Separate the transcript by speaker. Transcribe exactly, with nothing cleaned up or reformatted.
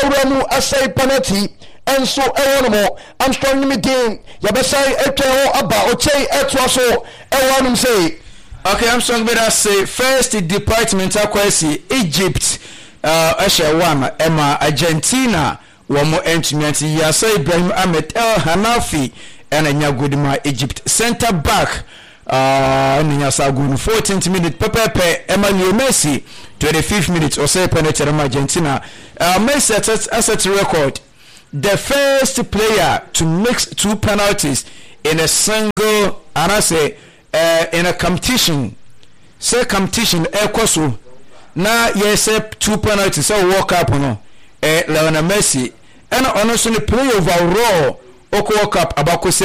Speaker 1: Auramu asai penalty and so Ewonomo Armstrong Midin Yabasai Eto Abba Oche Etwaso Ewanum say.
Speaker 2: Okay, Armstrong better say first department akwesi Egypt uh Asha one Emma Argentina Wamo entimianti Yasa Ibrahim Ahmed El Hanafi and Nyagudima Egypt center back uh Nyasa fourteenth minute Pepe Emmanuel Messi twenty-fifth minute or say penalty Argentina. Uh Messi as a record the first player to mix two penalties in a single and I say uh, in a competition. Say competition ekoso na yes two penalties so walk up no eh Lionel Messi and honestly play overall Oko World Cup abako